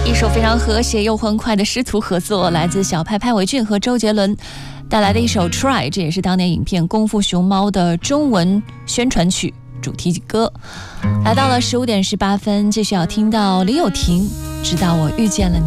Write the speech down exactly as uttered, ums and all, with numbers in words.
一首非常和谐又欢快的师徒合作，来自小拍潘玮俊和周杰伦带来的一首 Try， 这也是当年影片《功夫熊猫》的中文宣传曲主题歌。来到了十五点十八分，继续要听到李友廷《直到我遇见了你》。